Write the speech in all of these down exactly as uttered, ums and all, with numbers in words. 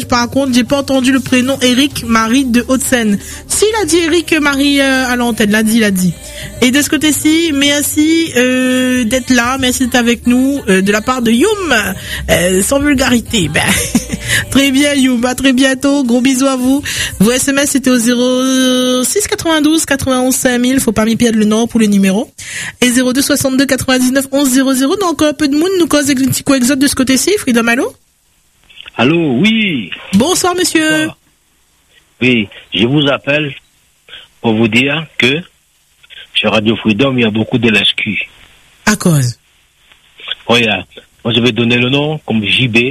message, par contre, j'ai pas entendu le prénom Eric Marie de Haute-Seine. Si, il a dit Eric Marie euh, à l'antenne, l'a dit, il a dit. Et de ce côté-ci, merci euh, d'être là, merci d'être avec nous, euh, de la part de Youm, euh, sans vulgarité. Ben, très bien Youm, à très bientôt, gros bisous à vous. Vos S M S c'était au zéro six quatre-vingt-douze quatre-vingt-onze cinq mille, faut pas m'y perdre le nom pour le numéro. Et zéro deux soixante-deux quatre-vingt-dix-neuf onze zéro zéro, donc un peu de monde nous cause un petit coup exode de ce côté-ci, Freedom, allô? Allô, oui. Bonsoir monsieur. Bonsoir. Oui, je vous appelle pour vous dire que sur Radio Freedom, il y a beaucoup de l'excuse. À cause? Regarde, moi je vais donner le nom comme J B,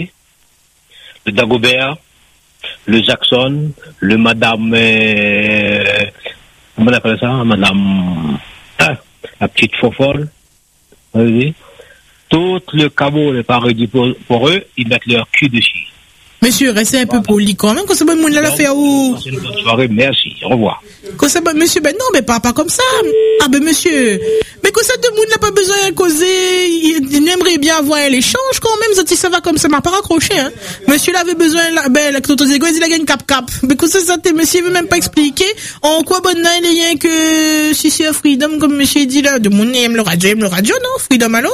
le Dagobert, le Jackson, le Madame, euh, comment on appelle ça, Madame, ah, la petite fofolle, oui. Tout le cabot n'est pas réduit pour, pour eux, ils mettent leur cul dessus. Monsieur, restez un peu poli quand même, quand c'est bon, moun l'a fait où? C'est une bonne soirée, merci, au revoir. Quand c'est bon, monsieur, ben non, mais pas, pas comme ça. Ah ben monsieur, mais quand ça, de moun n'a pas besoin de causer, il aimerait bien avoir un échange quand même, ça, ça va comme ça, m'a pas raccroché, hein. Monsieur, il avait besoin, ben, la Totozego, il a gagné cap cap. Mais quand ça, ça, monsieur, il veut même pas expliquer en quoi bon n'a rien que si c'est un Freedom, comme monsieur dit là, de moun aime le radio, aime le radio, non? Freedom, allô?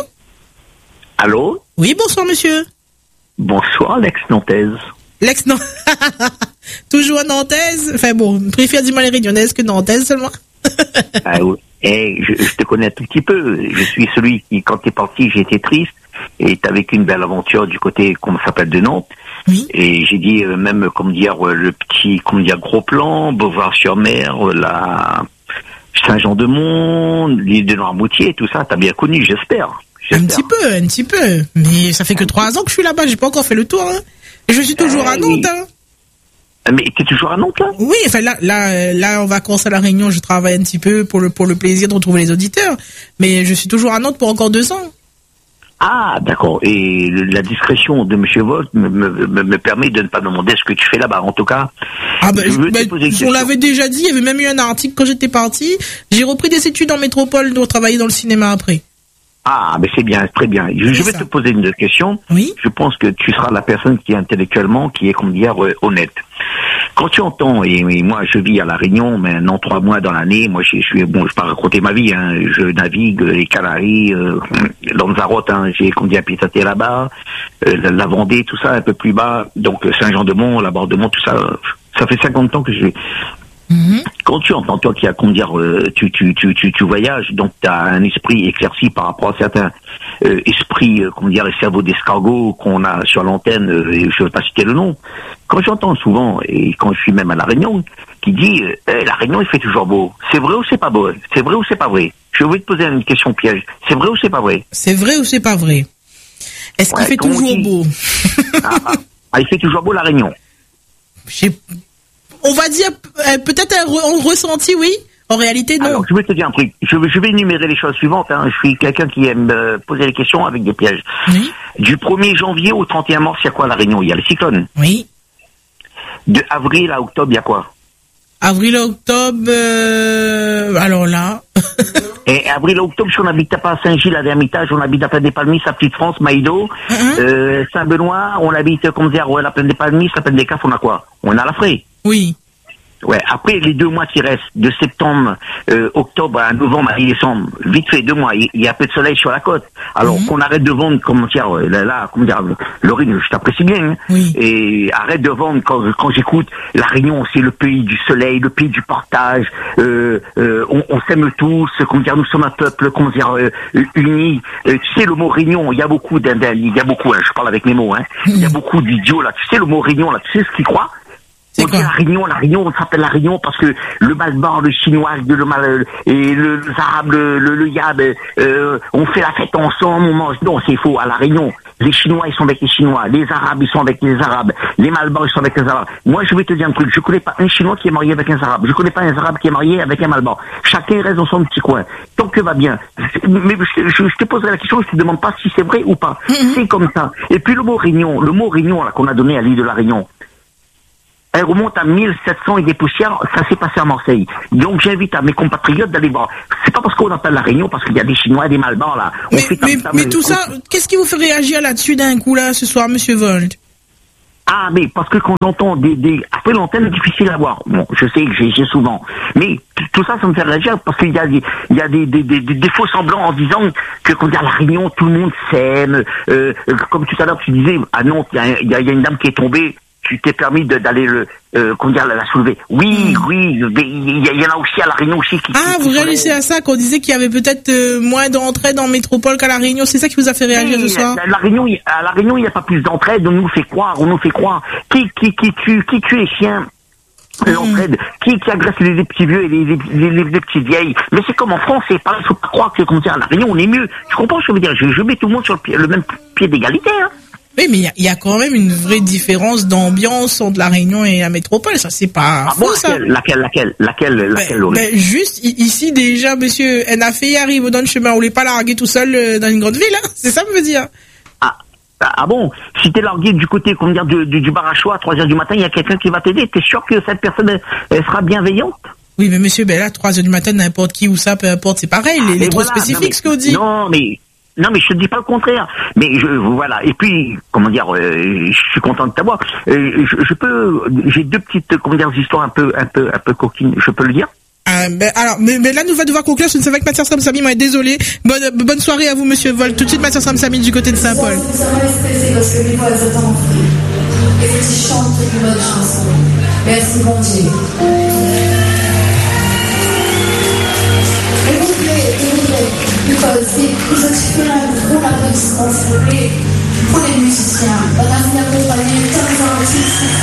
Allô? Oui, bonsoir monsieur. Bonsoir, l'ex-nantaise. L'ex-nantaise. Toujours nantaise. Enfin bon, je préfère dire les réunionnaises que nantaise seulement. Ah oui. Eh, je, je te connais un tout petit peu. Je suis celui qui, quand t'es parti, j'ai été triste. Et t'as vécu une belle aventure du côté, comment ça s'appelle, de Nantes. Oui. Et j'ai dit, euh, même, comment dire, euh, le petit, comment dire, Gros Plan, Beauvoir-sur-Mer, euh, la Saint-Jean-de-Mont, l'île de Noirmoutier, tout ça, t'as bien connu, j'espère. Un petit peu, un petit peu. Mais ça fait que trois ans que je suis là-bas, j'ai pas encore fait le tour, hein. Et je suis toujours euh, à Nantes, oui. hein. Mais t'es toujours à Nantes, là? Oui, enfin, là, là, là, en vacances à La Réunion, je travaille un petit peu pour le, pour le plaisir de retrouver les auditeurs. Mais je suis toujours à Nantes pour encore deux ans. Ah, d'accord. Et la discrétion de Monsieur Volt me, me, me permet de ne pas demander ce que tu fais là-bas. En tout cas, ah ben, ben, on l'avait déjà dit, il y avait même eu un article quand j'étais parti. J'ai repris des études en métropole pour travailler dans le cinéma après. Ah, mais c'est bien, très bien. Je, je vais ça. te poser une question. Oui. Je pense que tu seras la personne qui est intellectuellement, qui est, comment dire, euh, honnête. Quand tu entends, et, et moi je vis à La Réunion, maintenant trois mois dans l'année, moi je suis, bon, je peux raconter ma vie, hein, je navigue les Canaries, euh, Lanzarote, hein, j'ai, comment dire, Pitaté là-bas, euh, la, la Vendée, tout ça, un peu plus bas, donc Saint-Jean-de-Mont, la Borde-de-Mont, tout ça, ça fait cinquante ans que je Mm-hmm. Quand tu entends, toi qui a, comment dire, euh, tu, tu, tu, tu, tu voyages, donc tu as un esprit éclairci par rapport à certains euh, esprits, euh, comment dire, les cerveaux d'escargot qu'on a sur l'antenne, euh, et je ne veux pas citer le nom. Quand j'entends souvent, et quand je suis même à La Réunion, qui dit euh, hey, La Réunion il fait toujours beau. C'est vrai ou c'est pas beau? C'est vrai ou c'est pas vrai? Je vais te poser une question piège. C'est vrai ou c'est pas vrai? C'est vrai ou c'est pas vrai? Est-ce ouais, qu'il fait toujours dit... beau? ah, ah, ah, il fait toujours beau La Réunion. J'ai... On va dire euh, peut-être un, re- un ressenti, oui. En réalité, non. Alors, je vais te dire un truc. Je, je vais énumérer les choses suivantes. Hein. Je suis quelqu'un qui aime euh, poser des questions avec des pièges. Oui. Du premier janvier au trente et un mars, il y a quoi à La Réunion? Il y a le cyclone. Oui. De avril à octobre, il y a quoi? Avril à octobre, euh... alors là... Et avril à octobre, si on habite pas à Saint-Gilles, à l'Hermitage, on habite à Plaine des Palmistes, à Petite France, Maïdo, uh-huh. euh, Saint-Benoît, on habite, comment dire, ouais, la Plaine des Palmistes, la Plaine des Cafres, on a quoi? On a la Fraie. Oui. Ouais, après les deux mois qui restent, de septembre, euh, octobre à novembre à décembre, vite fait, deux mois, il y, y a un peu de soleil sur la côte. Alors mmh. qu'on arrête de vendre, comment dire, là, là comment dire, Laurine, je t'apprécie bien, hein, oui. et arrête de vendre quand, quand j'écoute La Réunion, c'est le pays du soleil, le pays du partage, euh, euh, on, on s'aime tous, comment dire, nous sommes un peuple, comment dire, euh, uni. Euh, tu sais, le mot Réunion, il y a beaucoup, d'un, d'un, il y a beaucoup, hein, je parle avec mes mots, hein, il mmh. y a beaucoup d'idiots là. Tu sais, le mot Réunion là, tu sais ce qu'ils croient? On dit La Réunion, La Réunion, on s'appelle La Réunion parce que le malbar, le chinois, le mal, et le, le arabe, le, le, le yab, euh, on fait la fête ensemble, on mange. Non, c'est faux. À La Réunion, les Chinois, ils sont avec les Chinois. Les Arabes, ils sont avec les Arabes. Les malbars, ils sont avec les Arabes. Moi, je vais te dire un truc. Je connais pas un Chinois qui est marié avec un Arabe. Je connais pas un Arabe qui est marié avec un malbar. Chacun reste dans son petit coin. Tant que va bien. Mais je, je, je te poserai la question, je te demande pas si c'est vrai ou pas. Mm-hmm. C'est comme ça. Et puis le mot Réunion, le mot Réunion, là, qu'on a donné à l'île de La Réunion, elle remonte à mille sept cents et des poussières, ça s'est passé à Marseille. Donc j'invite à mes compatriotes d'aller voir. C'est pas parce qu'on appelle La Réunion, parce qu'il y a des Chinois et des Malbars là. On mais fait mais, tam, tam, mais tout ça, qu'est-ce qui vous fait réagir là-dessus d'un coup là ce soir, Monsieur Volt? Ah, mais parce que quand j'entends des, des, après l'antenne est difficile à voir. Bon, je sais que j'ai, j'ai souvent. Mais t- tout ça, ça me fait réagir parce qu'il y a des, il y a des, des, des, des, des faux semblants en disant que, quand il y a la Réunion, tout le monde s'aime, euh, comme tout à l'heure, tu disais, ah non, il y a, il y a, il y a une dame qui est tombée, tu t'es permis de, d'aller le, euh, comment dire, la, la soulever. Oui, mmh. oui, il y, y en a aussi à la Réunion aussi qui. Ah, qui, vous qui réalisez à ça qu'on disait qu'il y avait peut-être euh, moins d'entraide en métropole qu'à la Réunion. C'est ça qui vous a fait réagir oui, ce soir? La, la Réunion, à la Réunion, il n'y a pas plus d'entraide. On nous fait croire, on nous fait croire. Qui, qui, qui tue, qui tue les chiens? L'entraide, mmh. qui, qui agresse les, les petits vieux et les, les, les, les, les petites vieilles. Mais c'est comme en France, c'est pareil, faut pas croire que, comment dire, à la Réunion, on est mieux. Je comprends ce que je veux dire. Je, je mets tout le monde sur le, pied, le même pied d'égalité, hein. Oui, mais il y, y a quand même une vraie différence d'ambiance entre la Réunion et la métropole. Ça, c'est pas ah faux, bon, ça. Laquelle, laquelle, laquelle, laquelle, laquelle, ben, ben, juste, ici, déjà, monsieur Nafé arrive au don chemin. On l'est pas largué tout seul euh, dans une grande ville, hein. C'est ça, me veut dire. Ah, ah bon? Si t'es largué du côté, comment dire, du, du, du bar à choix à trois heures du matin, il y a quelqu'un qui va t'aider. T'es sûr que cette personne, elle, elle sera bienveillante? Oui, mais monsieur, ben là, trois heures du matin, n'importe qui ou ça, peu importe, c'est pareil. Les, les trop voilà, spécifiques, mais, ce qu'on dit. Non, mais, Non, mais je te dis pas le contraire. Mais je, voilà. Et puis, comment dire, euh, je suis content de t'avoir. Euh, je, je peux, j'ai deux petites, comment dire, histoires un peu, un peu, un peu coquines. Je peux le dire? Ah, ben, alors, mais, mais là, nous va devoir conclure. Je ne sais pas que Mathias Ramsamy m'a désolé. Bonne, bonne soirée à vous, monsieur Vol. Tout de suite, Mathias Ramsamy du côté de Saint-Paul. Ça va rester parce que les voix, elles attendent. Et tu chantes une bonne chanson. Merci, bon Dieu. Because vous êtes un gros applaudissement, s'il vous plaît, pour les musiciens. On a bien accompagné tant d'artistes.